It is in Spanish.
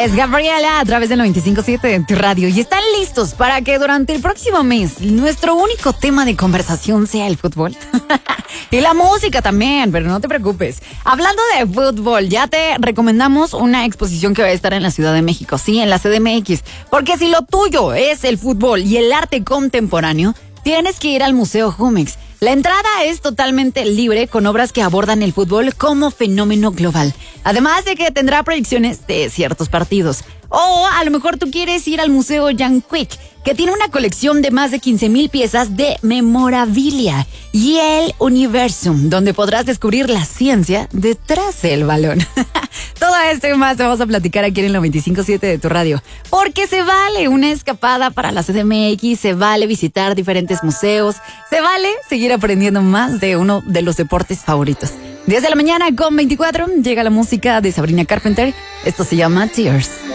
Es Gabriela a través del 95.7 de tu radio y están listos para que durante el próximo mes nuestro único tema de conversación sea el fútbol. Y la música también, pero no te preocupes. Hablando de fútbol, ya te recomendamos una exposición que va a estar en la Ciudad de México, sí, en la CDMX. Porque si lo tuyo es el fútbol y el arte contemporáneo, tienes que ir al Museo Jumex. La entrada es totalmente libre con obras que abordan el fútbol como fenómeno global. Además de que tendrá proyecciones de ciertos partidos. O a lo mejor tú quieres ir al Museo Jan Quick, que tiene una colección de más de 15,000 piezas de memorabilia. Y el Universum, donde podrás descubrir la ciencia detrás del balón. Todo esto y más te vamos a platicar aquí en el 95.7 de tu radio. Porque se vale una escapada para la CDMX, se vale visitar diferentes museos, se vale seguir aprendiendo más de uno de los deportes favoritos. 10 de la mañana con 24 llega la música de Sabrina Carpenter. Esto se llama Tears.